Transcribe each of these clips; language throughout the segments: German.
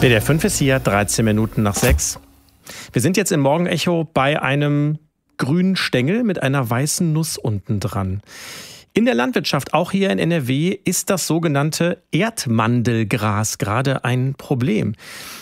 WDR 5 ist hier, 13 Minuten nach 6. Wir sind jetzt im Morgenecho bei einem grünen Stängel mit einer weißen Nuss unten dran. In der Landwirtschaft, auch hier in NRW, ist das sogenannte Erdmandelgras gerade ein Problem.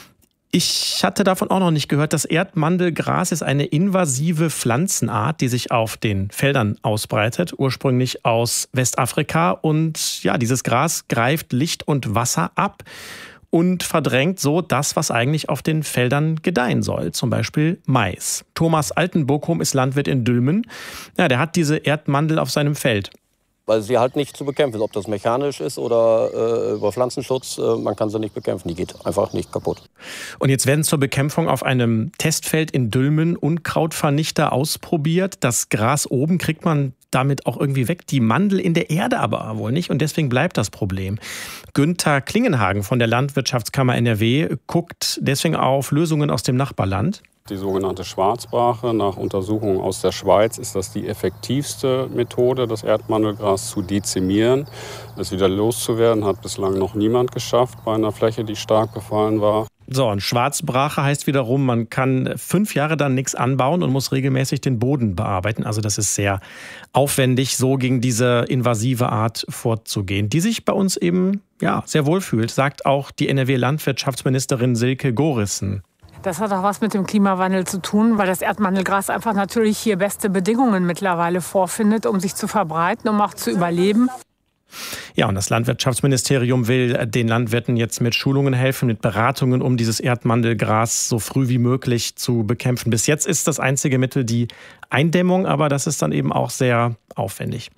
Ich hatte davon auch noch nicht gehört. Das Erdmandelgras ist eine invasive Pflanzenart, die sich auf den Feldern ausbreitet, ursprünglich aus Westafrika. Und ja, dieses Gras greift Licht und Wasser ab und verdrängt so das, was eigentlich auf den Feldern gedeihen soll, zum Beispiel Mais. Thomas Altenbokum ist Landwirt in Dülmen. Ja, der hat diese Erdmandel auf seinem Feld. Weil sie halt nicht zu bekämpfen ist, ob das mechanisch ist oder über Pflanzenschutz, man kann sie nicht bekämpfen, die geht einfach nicht kaputt. Und jetzt werden zur Bekämpfung auf einem Testfeld in Dülmen Unkrautvernichter ausprobiert. Das Gras oben kriegt man damit auch irgendwie weg, die Mandel in der Erde aber wohl nicht und deswegen bleibt das Problem. Günther Klingenhagen von der Landwirtschaftskammer NRW guckt deswegen auf Lösungen aus dem Nachbarland. Die sogenannte Schwarzbrache, nach Untersuchungen aus der Schweiz, ist das die effektivste Methode, das Erdmandelgras zu dezimieren. Es wieder loszuwerden, hat bislang noch niemand geschafft bei einer Fläche, die stark befallen war. So, und Schwarzbrache heißt wiederum, man kann 5 Jahre dann nichts anbauen und muss regelmäßig den Boden bearbeiten. Also das ist sehr aufwendig, so gegen diese invasive Art vorzugehen, die sich bei uns eben sehr wohl fühlt, sagt auch die NRW-Landwirtschaftsministerin Silke Gorissen. Das hat auch was mit dem Klimawandel zu tun, weil das Erdmandelgras einfach natürlich hier beste Bedingungen mittlerweile vorfindet, um sich zu verbreiten, um auch zu überleben. Ja, und das Landwirtschaftsministerium will den Landwirten jetzt mit Schulungen helfen, mit Beratungen, um dieses Erdmandelgras so früh wie möglich zu bekämpfen. Bis jetzt ist das einzige Mittel die Eindämmung, aber das ist dann eben auch sehr aufwendig.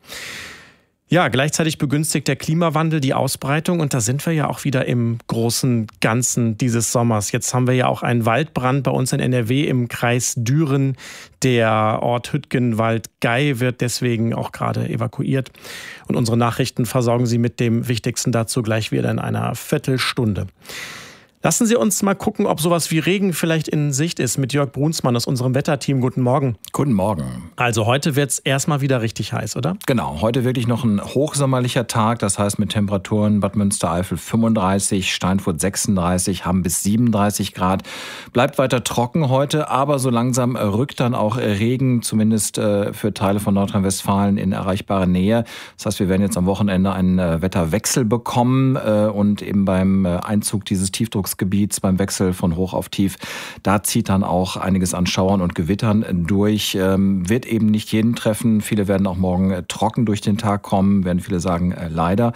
Ja, gleichzeitig begünstigt der Klimawandel die Ausbreitung und da sind wir ja auch wieder im großen Ganzen dieses Sommers. Jetzt haben wir ja auch einen Waldbrand bei uns in NRW im Kreis Düren. Der Ort Hüttgenwald-Gey wird deswegen auch gerade evakuiert. Und unsere Nachrichten versorgen Sie mit dem Wichtigsten dazu gleich wieder in einer Viertelstunde. Lassen Sie uns mal gucken, ob sowas wie Regen vielleicht in Sicht ist mit Jörg Brunsmann aus unserem Wetterteam. Guten Morgen. Guten Morgen. Also heute wird es erstmal wieder richtig heiß, oder? Genau, heute wirklich noch ein hochsommerlicher Tag. Das heißt mit Temperaturen Bad Münstereifel 35, Steinfurt 36, Hamm bis 37 Grad. Bleibt weiter trocken heute, aber so langsam rückt dann auch Regen, zumindest für Teile von Nordrhein-Westfalen in erreichbare Nähe. Das heißt, wir werden jetzt am Wochenende einen Wetterwechsel bekommen und eben beim Einzug dieses Tiefdrucksgebiets, beim Wechsel von hoch auf tief, da zieht dann auch einiges an Schauern und Gewittern durch. Wird eben nicht jeden treffen. Viele werden auch morgen trocken durch den Tag kommen, werden viele sagen leider.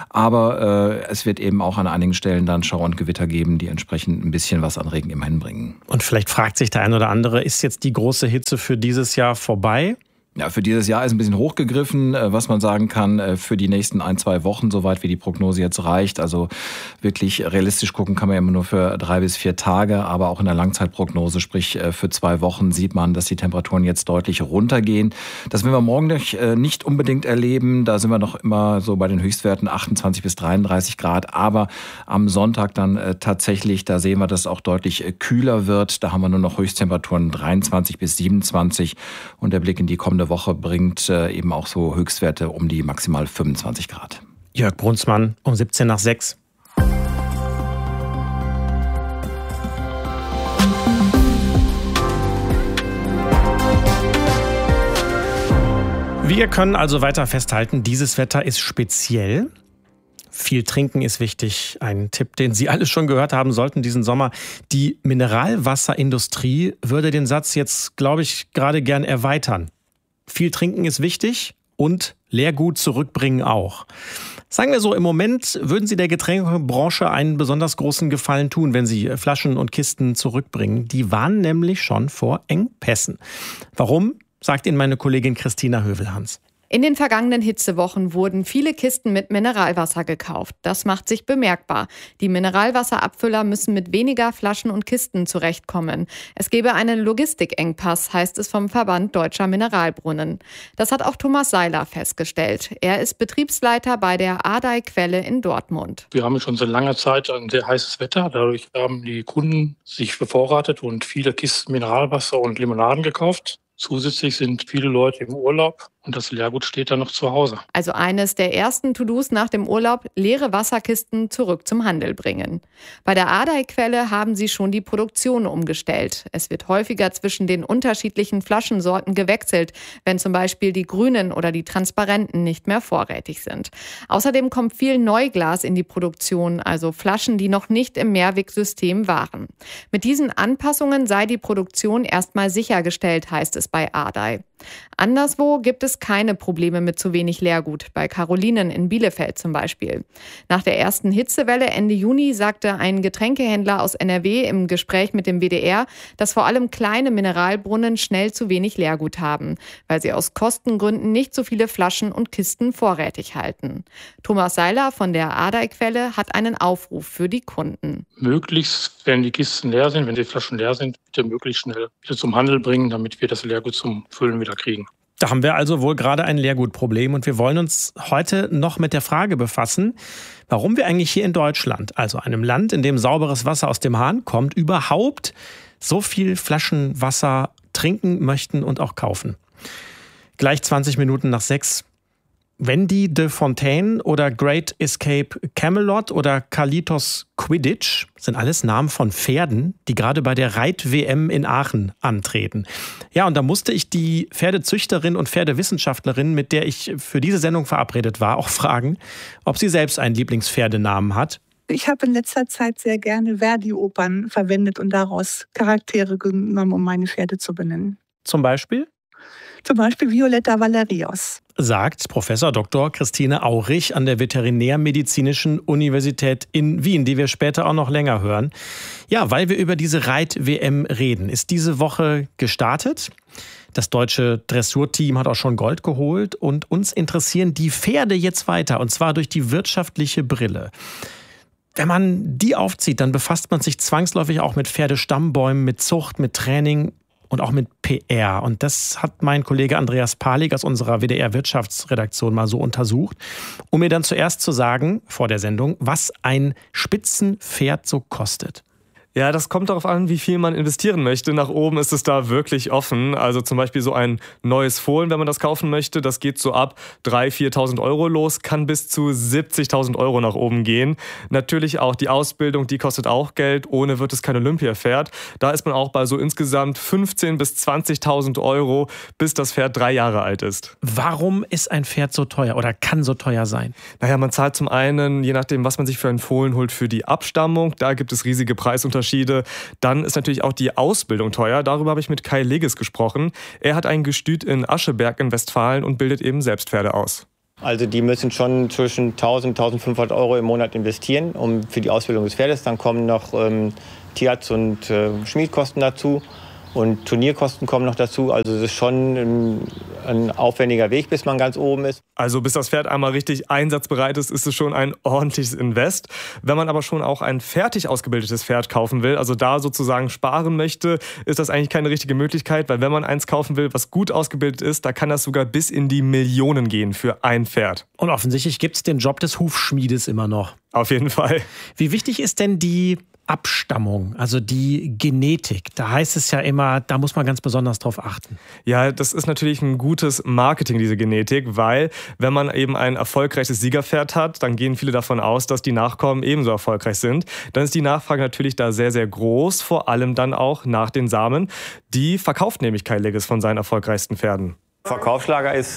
Aber es wird eben auch an einigen Stellen dann Schauer und Gewitter geben, die entsprechend ein bisschen was an Regen immerhin bringen. Und vielleicht fragt sich der ein oder andere, ist jetzt die große Hitze für dieses Jahr vorbei? Ja, für dieses Jahr ist ein bisschen hochgegriffen, was man sagen kann, für die nächsten 1-2 Wochen, soweit wie die Prognose jetzt reicht. Also wirklich realistisch gucken kann man ja immer nur für 3 bis 4 Tage, aber auch in der Langzeitprognose, sprich für 2 Wochen, sieht man, dass die Temperaturen jetzt deutlich runtergehen. Das werden wir morgen nicht unbedingt erleben. Da sind wir noch immer so bei den Höchstwerten 28 bis 33 Grad. Aber am Sonntag dann tatsächlich, da sehen wir, dass es auch deutlich kühler wird. Da haben wir nur noch Höchsttemperaturen 23 bis 27 und der Blick in die kommende Woche bringt eben auch so Höchstwerte um die maximal 25 Grad. Jörg Brunsmann um 17 nach 6. Wir können also weiter festhalten, dieses Wetter ist speziell. Viel trinken ist wichtig. Ein Tipp, den Sie alle schon gehört haben sollten diesen Sommer. Die Mineralwasserindustrie würde den Satz jetzt, glaube ich, gerade gern erweitern. Viel trinken ist wichtig und Leergut zurückbringen auch. Sagen wir so, im Moment würden Sie der Getränkebranche einen besonders großen Gefallen tun, wenn Sie Flaschen und Kisten zurückbringen. Die waren nämlich schon vor Engpässen. Warum, sagt Ihnen meine Kollegin Christina Hövelhans. In den vergangenen Hitzewochen wurden viele Kisten mit Mineralwasser gekauft. Das macht sich bemerkbar. Die Mineralwasserabfüller müssen mit weniger Flaschen und Kisten zurechtkommen. Es gebe einen Logistikengpass, heißt es vom Verband Deutscher Mineralbrunnen. Das hat auch Thomas Seiler festgestellt. Er ist Betriebsleiter bei der Ardey-Quelle in Dortmund. Wir haben schon seit langer Zeit ein sehr heißes Wetter. Dadurch haben die Kunden sich bevorratet und viele Kisten Mineralwasser und Limonaden gekauft. Zusätzlich sind viele Leute im Urlaub und das Leergut steht dann noch zu Hause. Also eines der ersten To-Dos nach dem Urlaub, leere Wasserkisten zurück zum Handel bringen. Bei der Ardey-Quelle haben sie schon die Produktion umgestellt. Es wird häufiger zwischen den unterschiedlichen Flaschensorten gewechselt, wenn zum Beispiel die grünen oder die transparenten nicht mehr vorrätig sind. Außerdem kommt viel Neuglas in die Produktion, also Flaschen, die noch nicht im Mehrwegsystem waren. Mit diesen Anpassungen sei die Produktion erstmal sichergestellt, heißt es bei Ardey. Anderswo gibt es keine Probleme mit zu wenig Leergut, bei Carolinen in Bielefeld zum Beispiel. Nach der ersten Hitzewelle Ende Juni sagte ein Getränkehändler aus NRW im Gespräch mit dem WDR, dass vor allem kleine Mineralbrunnen schnell zu wenig Leergut haben, weil sie aus Kostengründen nicht so viele Flaschen und Kisten vorrätig halten. Thomas Seiler von der Ardey-Quelle hat einen Aufruf für die Kunden. Möglichst, wenn die Kisten leer sind, wenn die Flaschen leer sind, bitte möglichst schnell wieder zum Handel bringen, damit wir das Leergut zum Füllen wieder kriegen. Da haben wir also wohl gerade ein Leergutproblem und wir wollen uns heute noch mit der Frage befassen, warum wir eigentlich hier in Deutschland, also einem Land, in dem sauberes Wasser aus dem Hahn kommt, überhaupt so viel Flaschenwasser trinken möchten und auch kaufen. Gleich 20 Minuten nach 6. Wendy de Fontaine oder Great Escape Camelot oder Carlitos Quidditch sind alles Namen von Pferden, die gerade bei der Reit-WM in Aachen antreten. Ja, und da musste ich die Pferdezüchterin und Pferdewissenschaftlerin, mit der ich für diese Sendung verabredet war, auch fragen, ob sie selbst einen Lieblingspferdenamen hat. Ich habe in letzter Zeit sehr gerne Verdi-Opern verwendet und daraus Charaktere genommen, um meine Pferde zu benennen. Zum Beispiel? Zum Beispiel Violetta Valerios. Sagt Professor Dr. Christine Aurich an der Veterinärmedizinischen Universität in Wien, die wir später auch noch länger hören. Ja, weil wir über diese Reit-WM reden. Ist diese Woche gestartet. Das deutsche Dressurteam hat auch schon Gold geholt. Und uns interessieren die Pferde jetzt weiter, und zwar durch die wirtschaftliche Brille. Wenn man die aufzieht, dann befasst man sich zwangsläufig auch mit Pferdestammbäumen, mit Zucht, mit Training und auch mit PR. Und das hat mein Kollege Andreas Palik aus unserer WDR-Wirtschaftsredaktion mal so untersucht, um mir dann zuerst zu sagen, vor der Sendung, was ein Spitzenpferd so kostet. Ja, das kommt darauf an, wie viel man investieren möchte. Nach oben ist es da wirklich offen. Also zum Beispiel so ein neues Fohlen, wenn man das kaufen möchte, das geht so ab 3.000, 4.000 Euro los, kann bis zu 70.000 Euro nach oben gehen. Natürlich auch die Ausbildung, die kostet auch Geld. Ohne wird es kein Olympiapferd. Da ist man auch bei so insgesamt 15.000 bis 20.000 Euro, bis das Pferd 3 Jahre alt ist. Warum ist ein Pferd so teuer oder kann so teuer sein? Naja, man zahlt zum einen, je nachdem, was man sich für ein Fohlen holt, für die Abstammung. Da gibt es riesige Preisunterschiede. Dann ist natürlich auch die Ausbildung teuer. Darüber habe ich mit Kai Legges gesprochen. Er hat ein Gestüt in Ascheberg in Westfalen und bildet eben selbst Pferde aus. Also die müssen schon zwischen 1.000 und 1.500 Euro im Monat investieren für die Ausbildung des Pferdes. Dann kommen noch Tierarzt- und Schmiedkosten dazu. Und Turnierkosten kommen noch dazu. Also es ist schon ein aufwendiger Weg, bis man ganz oben ist. Also bis das Pferd einmal richtig einsatzbereit ist, ist es schon ein ordentliches Invest. Wenn man aber schon auch ein fertig ausgebildetes Pferd kaufen will, also da sozusagen sparen möchte, ist das eigentlich keine richtige Möglichkeit. Weil wenn man eins kaufen will, was gut ausgebildet ist, da kann das sogar bis in die Millionen gehen für ein Pferd. Und offensichtlich gibt es den Job des Hufschmiedes immer noch. Auf jeden Fall. Wie wichtig ist denn die Abstammung, also die Genetik? Da heißt es ja immer, da muss man ganz besonders drauf achten. Ja, das ist natürlich ein gutes Marketing, diese Genetik, weil wenn man eben ein erfolgreiches Siegerpferd hat, dann gehen viele davon aus, dass die Nachkommen ebenso erfolgreich sind. Dann ist die Nachfrage natürlich da sehr, sehr groß, vor allem dann auch nach den Samen. Die verkauft nämlich Kai Legges von seinen erfolgreichsten Pferden. Verkaufsschlager ist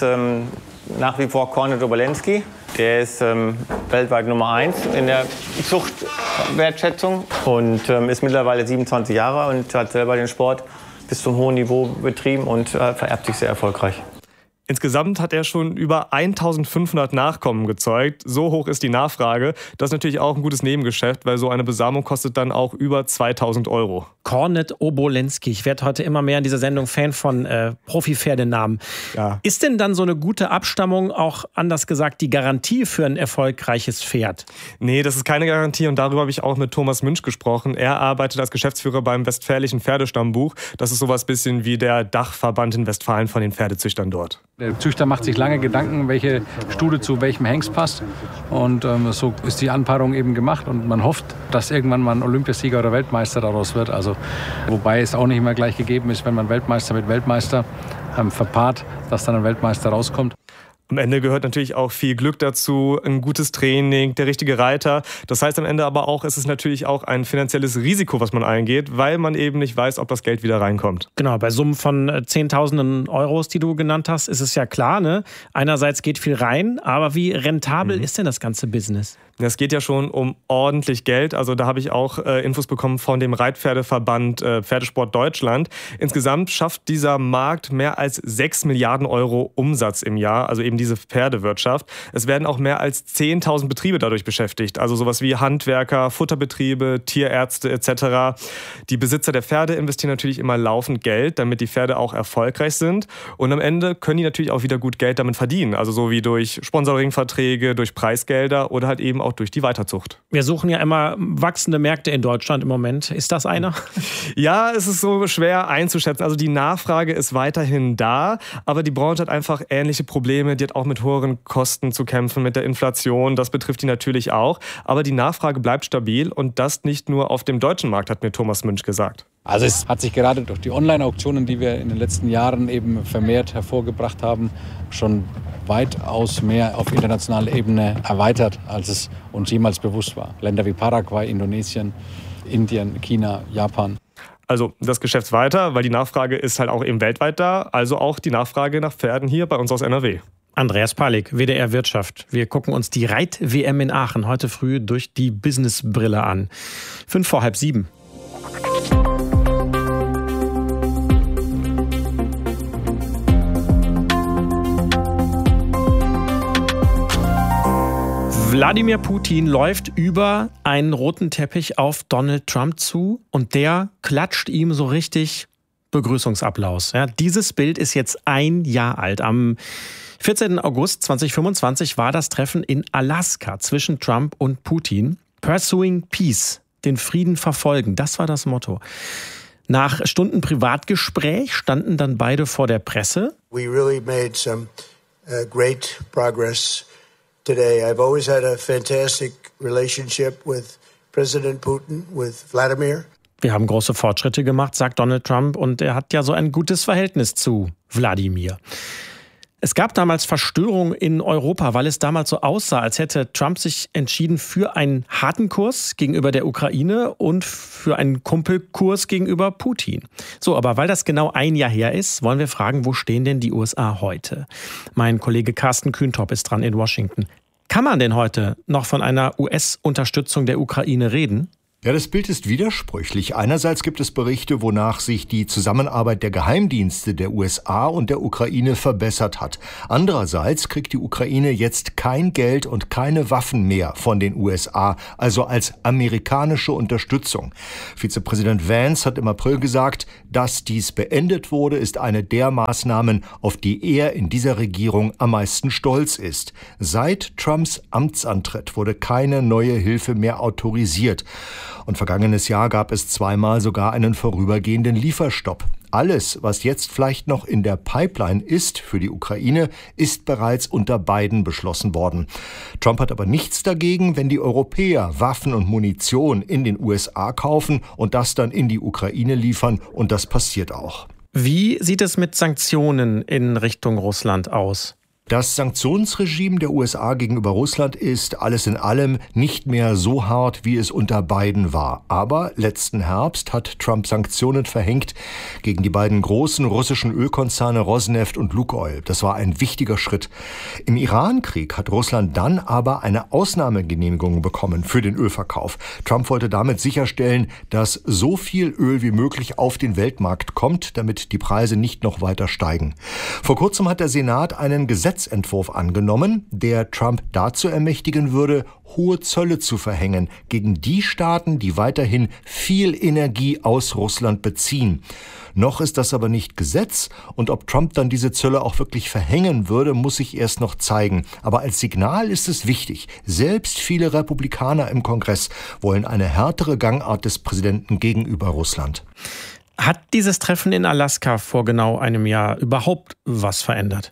nach wie vor Kornet Obolensky. Der ist weltweit Nummer 1 in der Zuchtwertschätzung und ist mittlerweile 27 Jahre und hat selber den Sport bis zum hohen Niveau betrieben und vererbt sich sehr erfolgreich. Insgesamt hat er schon über 1.500 Nachkommen gezeugt. So hoch ist die Nachfrage. Das ist natürlich auch ein gutes Nebengeschäft, weil so eine Besamung kostet dann auch über 2.000 Euro. Kornet Obolensky. Ich werde heute immer mehr in dieser Sendung Fan von Profi-Pferdenamen. Ja. Ist denn dann so eine gute Abstammung auch, anders gesagt, die Garantie für ein erfolgreiches Pferd? Nee, das ist keine Garantie und darüber habe ich auch mit Thomas Münch gesprochen. Er arbeitet als Geschäftsführer beim Westfälischen Pferdestammbuch. Das ist sowas bisschen wie der Dachverband in Westfalen von den Pferdezüchtern dort. Der Züchter macht sich lange Gedanken, welche Stute zu welchem Hengst passt. Und so ist die Anpaarung eben gemacht. Und man hofft, dass irgendwann mal ein Olympiasieger oder Weltmeister daraus wird. Also, wobei es auch nicht immer gleich gegeben ist, wenn man Weltmeister mit Weltmeister verpaart, dass dann ein Weltmeister rauskommt. Am Ende gehört natürlich auch viel Glück dazu, ein gutes Training, der richtige Reiter. Das heißt am Ende aber auch, es ist natürlich auch ein finanzielles Risiko, was man eingeht, weil man eben nicht weiß, ob das Geld wieder reinkommt. Genau, bei Summen von Zehntausenden Euros, die du genannt hast, ist es ja klar, ne? Einerseits geht viel rein, aber wie rentabel ist denn das ganze Business? Es geht ja schon um ordentlich Geld. Also da habe ich auch Infos bekommen von dem Reitpferdeverband Pferdesport Deutschland. Insgesamt schafft dieser Markt mehr als 6 Milliarden Euro Umsatz im Jahr, also eben diese Pferdewirtschaft. Es werden auch mehr als 10.000 Betriebe dadurch beschäftigt, also sowas wie Handwerker, Futterbetriebe, Tierärzte etc. Die Besitzer der Pferde investieren natürlich immer laufend Geld, damit die Pferde auch erfolgreich sind. Und am Ende können die natürlich auch wieder gut Geld damit verdienen, also so wie durch Sponsoringverträge, durch Preisgelder oder halt eben auch durch die Weiterzucht. Wir suchen ja immer wachsende Märkte in Deutschland im Moment. Ist das einer? Ja, es ist so schwer einzuschätzen. Also die Nachfrage ist weiterhin da, aber die Branche hat einfach ähnliche Probleme. Die hat auch mit höheren Kosten zu kämpfen, mit der Inflation. Das betrifft die natürlich auch. Aber die Nachfrage bleibt stabil und das nicht nur auf dem deutschen Markt, hat mir Thomas Münch gesagt. Also es hat sich gerade durch die Online-Auktionen, die wir in den letzten Jahren eben vermehrt hervorgebracht haben, schon weitaus mehr auf internationaler Ebene erweitert, als es uns jemals bewusst war. Länder wie Paraguay, Indonesien, Indien, China, Japan. Also das Geschäft weiter, weil die Nachfrage ist halt auch eben weltweit da, also auch die Nachfrage nach Pferden hier bei uns aus NRW. Andreas Palik, WDR Wirtschaft. Wir gucken uns die Reit-WM in Aachen heute früh durch die Businessbrille an. 6:55. Wladimir Putin läuft über einen roten Teppich auf Donald Trump zu und der klatscht ihm so richtig Begrüßungsapplaus. Ja, dieses Bild ist jetzt ein Jahr alt. Am 14. August 2025 war das Treffen in Alaska zwischen Trump und Putin. Pursuing Peace, den Frieden verfolgen, das war das Motto. Nach Stunden Privatgespräch standen dann beide vor der Presse. We really made some great progress today. I've always had a fantastic relationship with President Putin, with Vladimir. Wir haben große Fortschritte gemacht, sagt Donald Trump, und er hat ja so ein gutes Verhältnis zu Wladimir. Es gab damals Verstörung in Europa, weil es damals so aussah, als hätte Trump sich entschieden für einen harten Kurs gegenüber der Ukraine und für einen Kumpelkurs gegenüber Putin. So, aber weil das genau ein Jahr her ist, wollen wir fragen, wo stehen denn die USA heute? Mein Kollege Carsten Kühntop ist dran in Washington. Kann man denn heute noch von einer US-Unterstützung der Ukraine reden? Ja, das Bild ist widersprüchlich. Einerseits gibt es Berichte, wonach sich die Zusammenarbeit der Geheimdienste der USA und der Ukraine verbessert hat. Andererseits kriegt die Ukraine jetzt kein Geld und keine Waffen mehr von den USA, also als amerikanische Unterstützung. Vizepräsident Vance hat im April gesagt, dass dies beendet wurde, ist eine der Maßnahmen, auf die er in dieser Regierung am meisten stolz ist. Seit Trumps Amtsantritt wurde keine neue Hilfe mehr autorisiert. Und vergangenes Jahr gab es zweimal sogar einen vorübergehenden Lieferstopp. Alles, was jetzt vielleicht noch in der Pipeline ist für die Ukraine, ist bereits unter Biden beschlossen worden. Trump hat aber nichts dagegen, wenn die Europäer Waffen und Munition in den USA kaufen und das dann in die Ukraine liefern. Und das passiert auch. Wie sieht es mit Sanktionen in Richtung Russland aus? Das Sanktionsregime der USA gegenüber Russland ist alles in allem nicht mehr so hart, wie es unter Biden war. Aber letzten Herbst hat Trump Sanktionen verhängt gegen die beiden großen russischen Ölkonzerne Rosneft und Lukoil. Das war ein wichtiger Schritt. Im Irankrieg hat Russland dann aber eine Ausnahmegenehmigung bekommen für den Ölverkauf. Trump wollte damit sicherstellen, dass so viel Öl wie möglich auf den Weltmarkt kommt, damit die Preise nicht noch weiter steigen. Vor kurzem hat der Senat einen Gesetzentwurf angenommen, der Trump dazu ermächtigen würde, hohe Zölle zu verhängen gegen die Staaten, die weiterhin viel Energie aus Russland beziehen. Noch ist das aber nicht Gesetz und ob Trump dann diese Zölle auch wirklich verhängen würde, muss sich erst noch zeigen. Aber als Signal ist es wichtig. Selbst viele Republikaner im Kongress wollen eine härtere Gangart des Präsidenten gegenüber Russland. Hat dieses Treffen in Alaska vor genau einem Jahr überhaupt was verändert?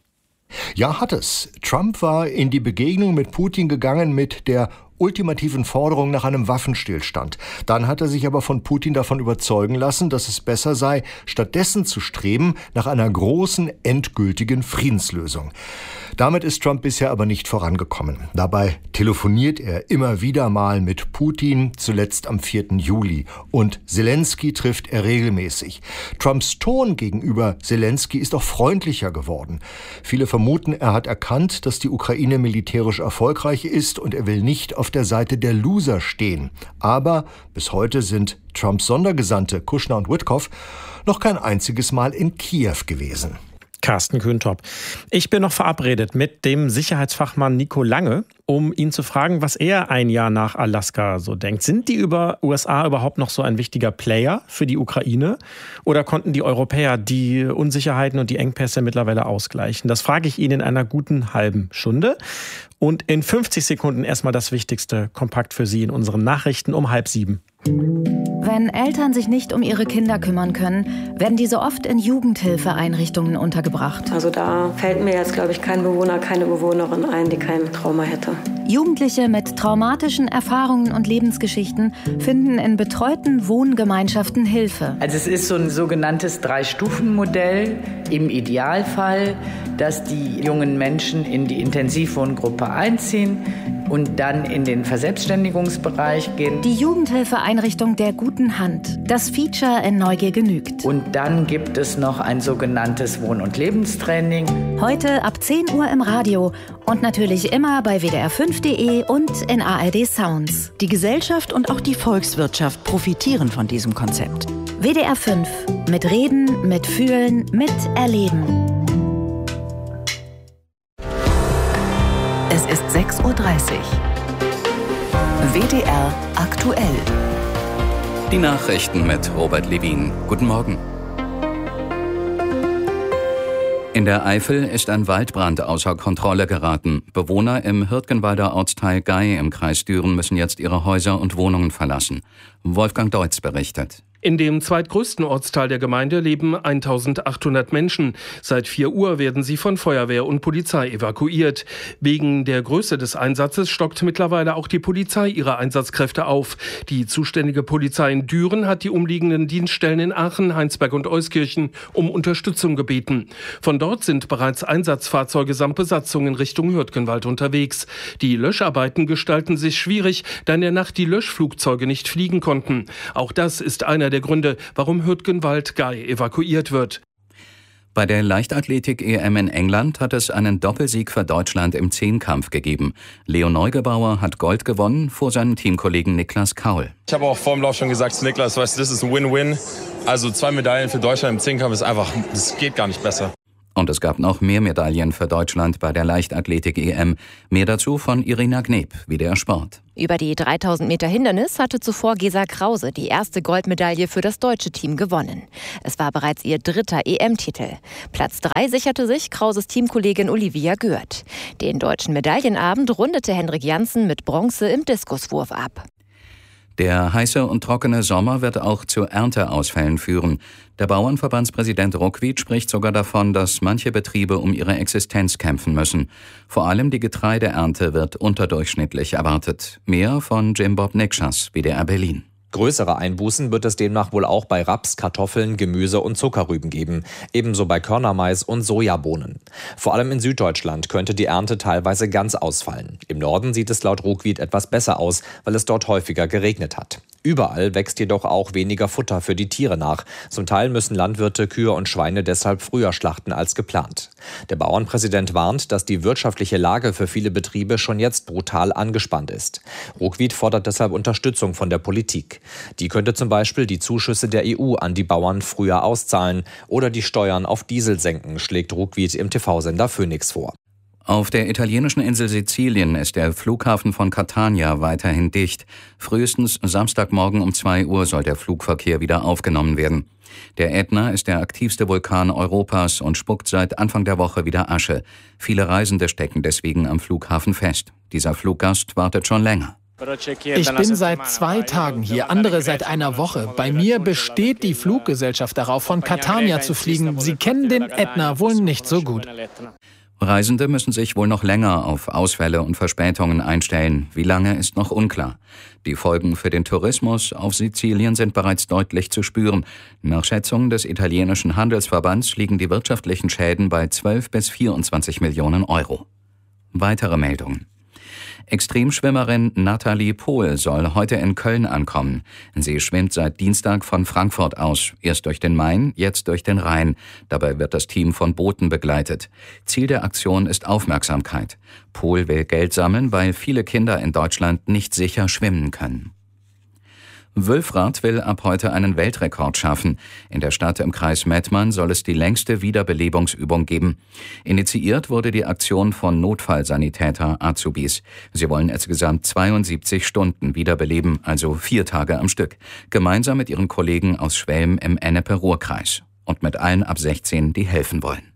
Ja, hat es. Trump war in die Begegnung mit Putin gegangen mit der ultimativen Forderung nach einem Waffenstillstand. Dann hat er sich aber von Putin davon überzeugen lassen, dass es besser sei, stattdessen zu streben nach einer großen, endgültigen Friedenslösung. Damit ist Trump bisher aber nicht vorangekommen. Dabei telefoniert er immer wieder mal mit Putin, zuletzt am 4. Juli. Und Zelensky trifft er regelmäßig. Trumps Ton gegenüber Zelensky ist auch freundlicher geworden. Viele vermuten, er hat erkannt, dass die Ukraine militärisch erfolgreich ist und er will nicht auf der Seite der Loser stehen. Aber bis heute sind Trumps Sondergesandte Kushner und Witkoff noch kein einziges Mal in Kiew gewesen. Carsten Köntop. Ich bin noch verabredet mit dem Sicherheitsfachmann Nico Lange, um ihn zu fragen, was er ein Jahr nach Alaska so denkt. Sind die USA überhaupt noch so ein wichtiger Player für die Ukraine? Oder konnten die Europäer die Unsicherheiten und die Engpässe mittlerweile ausgleichen? Das frage ich ihn in einer guten halben Stunde. Und in 50 Sekunden erstmal das Wichtigste kompakt für Sie in unseren Nachrichten um 6:30. Wenn Eltern sich nicht um ihre Kinder kümmern können, werden diese oft in Jugendhilfeeinrichtungen untergebracht. Also da fällt mir jetzt, glaube ich, kein Bewohner, keine Bewohnerin ein, die kein Trauma hätte. Jugendliche mit traumatischen Erfahrungen und Lebensgeschichten finden in betreuten Wohngemeinschaften Hilfe. Also es ist so ein sogenanntes 3-Stufen-Modell im Idealfall, dass die jungen Menschen in die Intensivwohngruppe einziehen und dann in den Verselbstständigungsbereich gehen. Die Jugendhilfeeinrichtung der guten Hand. Das Feature in Neugier genügt. Und dann gibt es noch ein sogenanntes Wohn- und Lebenstraining. Heute ab 10 Uhr im Radio und natürlich immer bei wdr5.de und in ARD Sounds. Die Gesellschaft und auch die Volkswirtschaft profitieren von diesem Konzept. WDR 5. Mit Reden, mit Fühlen, mit Erleben. Es ist 6:30 Uhr. WDR aktuell. Die Nachrichten mit Robert Levin. Guten Morgen. In der Eifel ist ein Waldbrand außer Kontrolle geraten. Bewohner im Hürtgenwalder Ortsteil Gey im Kreis Düren müssen jetzt ihre Häuser und Wohnungen verlassen. Wolfgang Deutz berichtet. In dem zweitgrößten Ortsteil der Gemeinde leben 1800 Menschen. Seit 4 Uhr werden sie von Feuerwehr und Polizei evakuiert. Wegen der Größe des Einsatzes stockt mittlerweile auch die Polizei ihre Einsatzkräfte auf. Die zuständige Polizei in Düren hat die umliegenden Dienststellen in Aachen, Heinsberg und Euskirchen um Unterstützung gebeten. Von dort sind bereits Einsatzfahrzeuge samt Besatzung in Richtung Hürtgenwald unterwegs. Die Löscharbeiten gestalten sich schwierig, da in der Nacht die Löschflugzeuge nicht fliegen konnten. Auch das ist einer der Gründe, warum Hürtgenwald Gey evakuiert wird. Bei der Leichtathletik-EM in England hat es einen Doppelsieg für Deutschland im Zehnkampf gegeben. Leo Neugebauer hat Gold gewonnen vor seinem Teamkollegen Niklas Kaul. Ich habe auch vor dem Lauf schon gesagt zu Niklas, weißt du, das ist ein Win-Win. Also 2 Medaillen für Deutschland im Zehnkampf ist einfach, das geht gar nicht besser. Und es gab noch mehr Medaillen für Deutschland bei der Leichtathletik-EM. Mehr dazu von Irina Gneb, WDR Sport. Über die 3000 Meter Hindernis hatte zuvor Gesa Krause die erste Goldmedaille für das deutsche Team gewonnen. Es war bereits ihr 3. EM-Titel. Platz 3 sicherte sich Krauses Teamkollegin Olivia Gürt. Den deutschen Medaillenabend rundete Henrik Janssen mit Bronze im Diskuswurf ab. Der heiße und trockene Sommer wird auch zu Ernteausfällen führen. Der Bauernverbandspräsident Ruckwied spricht sogar davon, dass manche Betriebe um ihre Existenz kämpfen müssen. Vor allem die Getreideernte wird unterdurchschnittlich erwartet. Mehr von Jim Bob Nikschas, WDR Berlin. Größere Einbußen wird es demnach wohl auch bei Raps, Kartoffeln, Gemüse und Zuckerrüben geben. Ebenso bei Körnermais und Sojabohnen. Vor allem in Süddeutschland könnte die Ernte teilweise ganz ausfallen. Im Norden sieht es laut Ruckwied etwas besser aus, weil es dort häufiger geregnet hat. Überall wächst jedoch auch weniger Futter für die Tiere nach. Zum Teil müssen Landwirte Kühe und Schweine deshalb früher schlachten als geplant. Der Bauernpräsident warnt, dass die wirtschaftliche Lage für viele Betriebe schon jetzt brutal angespannt ist. Ruckwied fordert deshalb Unterstützung von der Politik. Die könnte zum Beispiel die Zuschüsse der EU an die Bauern früher auszahlen oder die Steuern auf Diesel senken, schlägt Ruckwied im TV-Sender Phoenix vor. Auf der italienischen Insel Sizilien ist der Flughafen von Catania weiterhin dicht. Frühestens Samstagmorgen um 2 Uhr soll der Flugverkehr wieder aufgenommen werden. Der Ätna ist der aktivste Vulkan Europas und spuckt seit Anfang der Woche wieder Asche. Viele Reisende stecken deswegen am Flughafen fest. Dieser Fluggast wartet schon länger. Ich bin seit 2 Tagen hier, andere seit einer Woche. Bei mir besteht die Fluggesellschaft darauf, von Catania zu fliegen. Sie kennen den Ätna wohl nicht so gut. Reisende müssen sich wohl noch länger auf Ausfälle und Verspätungen einstellen. Wie lange ist noch unklar. Die Folgen für den Tourismus auf Sizilien sind bereits deutlich zu spüren. Nach Schätzungen des italienischen Handelsverbands liegen die wirtschaftlichen Schäden bei 12 bis 24 Millionen Euro. Weitere Meldungen. Extremschwimmerin Nathalie Pohl soll heute in Köln ankommen. Sie schwimmt seit Dienstag von Frankfurt aus. Erst durch den Main, jetzt durch den Rhein. Dabei wird das Team von Booten begleitet. Ziel der Aktion ist Aufmerksamkeit. Pohl will Geld sammeln, weil viele Kinder in Deutschland nicht sicher schwimmen können. Wülfrath will ab heute einen Weltrekord schaffen. In der Stadt im Kreis Mettmann soll es die längste Wiederbelebungsübung geben. Initiiert wurde die Aktion von Notfallsanitäter Azubis. Sie wollen insgesamt 72 Stunden wiederbeleben, also 4 Tage am Stück. Gemeinsam mit ihren Kollegen aus Schwelm im Ennepe-Ruhr-Kreis. Und mit allen ab 16, die helfen wollen.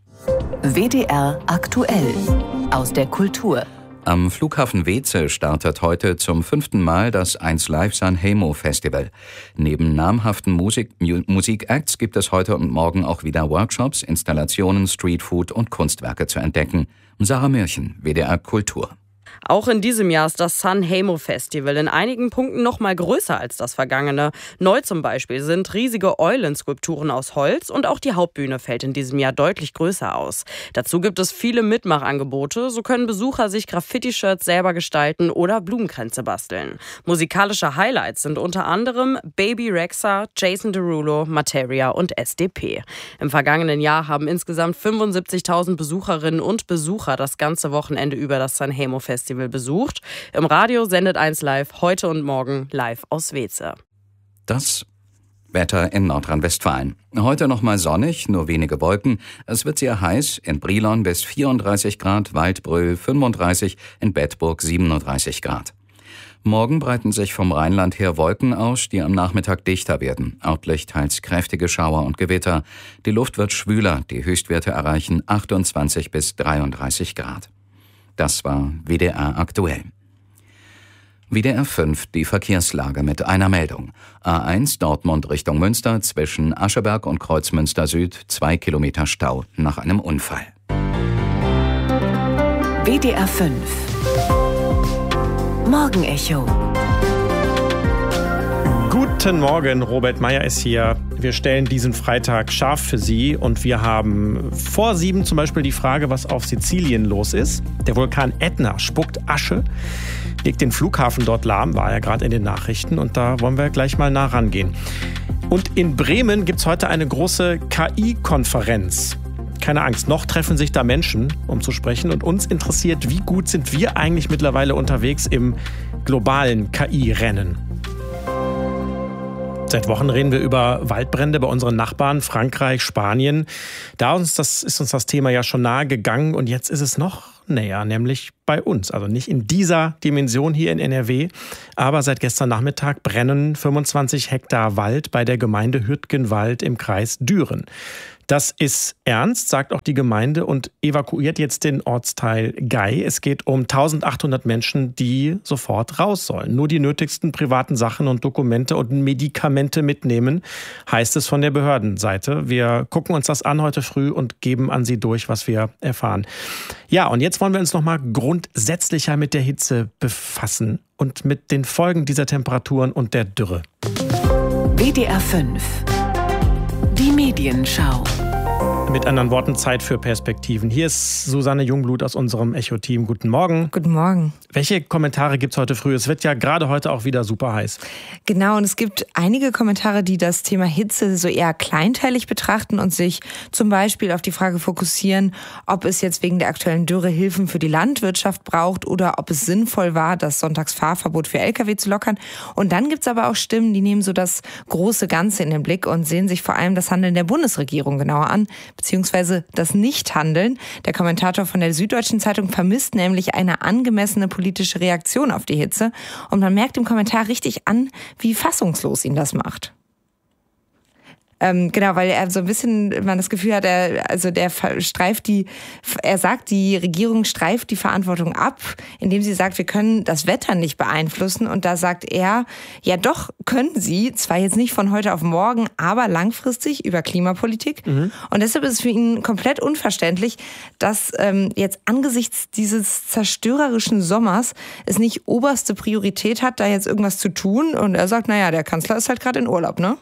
WDR aktuell aus der Kultur. Am Flughafen Weeze startet heute zum 5. Mal das 1Live Sanremo Festival. Neben namhaften Musikacts gibt es heute und morgen auch wieder Workshops, Installationen, Streetfood und Kunstwerke zu entdecken. Sarah Mürchen, WDR Kultur. Auch in diesem Jahr ist das Sanremo Festival in einigen Punkten noch mal größer als das vergangene. Neu zum Beispiel sind riesige Eulenskulpturen aus Holz und auch die Hauptbühne fällt in diesem Jahr deutlich größer aus. Dazu gibt es viele Mitmachangebote, so können Besucher sich Graffiti-Shirts selber gestalten oder Blumenkränze basteln. Musikalische Highlights sind unter anderem Baby Rexha, Jason Derulo, Materia und SDP. Im vergangenen Jahr haben insgesamt 75.000 Besucherinnen und Besucher das ganze Wochenende über das Sanremo Festival besucht. Im Radio sendet 1Live heute und morgen live aus Weeze. Das Wetter in Nordrhein-Westfalen. Heute noch mal sonnig, nur wenige Wolken. Es wird sehr heiß, in Brilon bis 34 Grad, Waldbröl 35, in Bedburg 37 Grad. Morgen breiten sich vom Rheinland her Wolken aus, die am Nachmittag dichter werden. Örtlich teils kräftige Schauer und Gewitter. Die Luft wird schwüler, die Höchstwerte erreichen 28 bis 33 Grad. Das war WDR aktuell. WDR 5, die Verkehrslage mit einer Meldung. A1 Dortmund Richtung Münster zwischen Ascheberg und Kreuzmünster Süd 2 Kilometer Stau nach einem Unfall. WDR 5 Morgenecho. Guten Morgen, Robert Meyer ist hier. Wir stellen diesen Freitag scharf für Sie und wir haben vor 7 zum Beispiel die Frage, was auf Sizilien los ist. Der Vulkan Ätna spuckt Asche, legt den Flughafen dort lahm, war ja gerade in den Nachrichten und da wollen wir gleich mal nah rangehen. Und in Bremen gibt es heute eine große KI-Konferenz. Keine Angst, noch treffen sich da Menschen, um zu sprechen. Und uns interessiert, wie gut sind wir eigentlich mittlerweile unterwegs im globalen KI-Rennen. Seit Wochen reden wir über Waldbrände bei unseren Nachbarn Frankreich, Spanien. Ist uns das Thema ja schon nahe gegangen und jetzt ist es noch näher, nämlich bei uns. Also nicht in dieser Dimension hier in NRW, aber seit gestern Nachmittag brennen 25 Hektar Wald bei der Gemeinde Hürtgenwald im Kreis Düren. Das ist ernst, sagt auch die Gemeinde und evakuiert jetzt den Ortsteil Gei. Es geht um 1800 Menschen, die sofort raus sollen. Nur die nötigsten privaten Sachen und Dokumente und Medikamente mitnehmen, heißt es von der Behördenseite. Wir gucken uns das an heute früh und geben an Sie durch, was wir erfahren. Ja, und jetzt wollen wir uns noch mal grundsätzlicher mit der Hitze befassen und mit den Folgen dieser Temperaturen und der Dürre. WDR 5 Die Medienschau. Mit anderen Worten, Zeit für Perspektiven. Hier ist Susanne Jungblut aus unserem Echo-Team. Guten Morgen. Guten Morgen. Welche Kommentare gibt es heute früh? Es wird ja gerade heute auch wieder super heiß. Genau, und es gibt einige Kommentare, die das Thema Hitze so eher kleinteilig betrachten und sich zum Beispiel auf die Frage fokussieren, ob es jetzt wegen der aktuellen Dürre Hilfen für die Landwirtschaft braucht oder ob es sinnvoll war, das Sonntagsfahrverbot für Lkw zu lockern. Und dann gibt es aber auch Stimmen, die nehmen so das große Ganze in den Blick und sehen sich vor allem das Handeln der Bundesregierung genauer an, beziehungsweise das Nichthandeln. Der Kommentator von der Süddeutschen Zeitung vermisst nämlich eine angemessene politische Reaktion auf die Hitze. Und man merkt im Kommentar richtig an, wie fassungslos ihn das macht. Genau, weil er so ein bisschen, man das Gefühl hat, er sagt, die Regierung streift die Verantwortung ab, indem sie sagt, wir können das Wetter nicht beeinflussen. Und da sagt er, ja doch, können sie, zwar jetzt nicht von heute auf morgen, aber langfristig über Klimapolitik. Und deshalb ist es für ihn komplett unverständlich, dass jetzt angesichts dieses zerstörerischen Sommers es nicht oberste Priorität hat, da jetzt irgendwas zu tun. Und er sagt, naja, der Kanzler ist halt gerade in Urlaub, ne?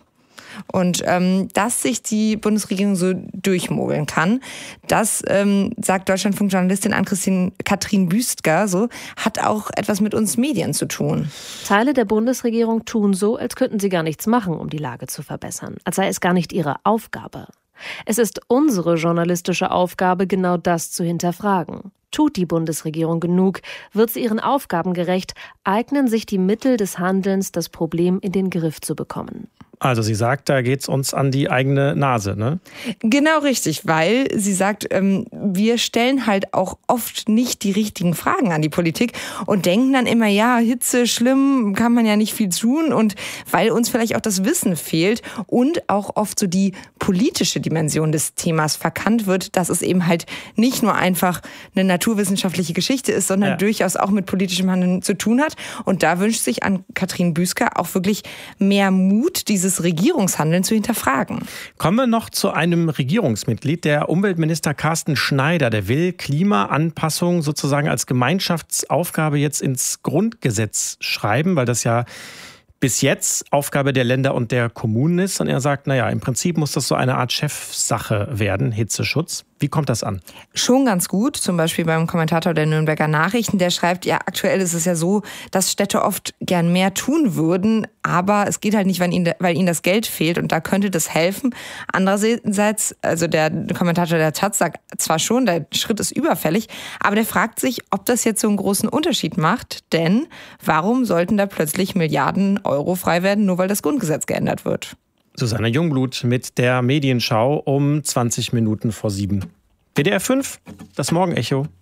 Und dass sich die Bundesregierung so durchmogeln kann, das sagt Deutschlandfunk-Journalistin Ann-Kathrin Büstger so, hat auch etwas mit uns Medien zu tun. Teile der Bundesregierung tun so, als könnten sie gar nichts machen, um die Lage zu verbessern. Als sei es gar nicht ihre Aufgabe. Es ist unsere journalistische Aufgabe, genau das zu hinterfragen. Tut die Bundesregierung genug? Wird sie ihren Aufgaben gerecht? Eignen sich die Mittel des Handelns, das Problem in den Griff zu bekommen? Also sie sagt, da geht's uns an die eigene Nase, ne? Genau richtig, weil sie sagt, wir stellen halt auch oft nicht die richtigen Fragen an die Politik und denken dann immer, ja, Hitze, schlimm, kann man ja nicht viel tun, und weil uns vielleicht auch das Wissen fehlt und auch oft so die politische Dimension des Themas verkannt wird, dass es eben halt nicht nur einfach eine naturwissenschaftliche Geschichte ist, sondern durchaus auch mit politischem Handeln zu tun hat. Und da wünscht sich Ann-Kathrin Büstger auch wirklich mehr Mut, dieses Regierungshandeln zu hinterfragen. Kommen wir noch zu einem Regierungsmitglied, der Umweltminister Carsten Schneider. Der will Klimaanpassung sozusagen als Gemeinschaftsaufgabe jetzt ins Grundgesetz schreiben, weil das ja bis jetzt Aufgabe der Länder und der Kommunen ist. Und er sagt, naja, im Prinzip muss das so eine Art Chefsache werden, Hitzeschutz. Wie kommt das an? Schon ganz gut, zum Beispiel beim Kommentator der Nürnberger Nachrichten, der schreibt, ja, aktuell ist es ja so, dass Städte oft gern mehr tun würden, aber es geht halt nicht, weil ihnen das Geld fehlt, und da könnte das helfen. Andererseits, also der Kommentator der Taz sagt zwar schon, der Schritt ist überfällig, aber der fragt sich, ob das jetzt so einen großen Unterschied macht, denn warum sollten da plötzlich Milliarden Euro frei werden, nur weil das Grundgesetz geändert wird? Susanne Jungblut mit der Medienschau um 20 Minuten vor 7. WDR 5, das Morgenecho.